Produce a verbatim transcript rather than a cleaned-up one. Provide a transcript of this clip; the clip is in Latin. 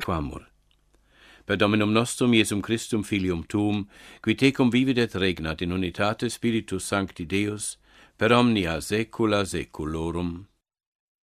quamur. Per Dominum nostrum Iesum Christum Filium Tuum, qui tecum vivit et regnat in unitate Spiritus Sancti Deus, per omnia saecula saeculorum.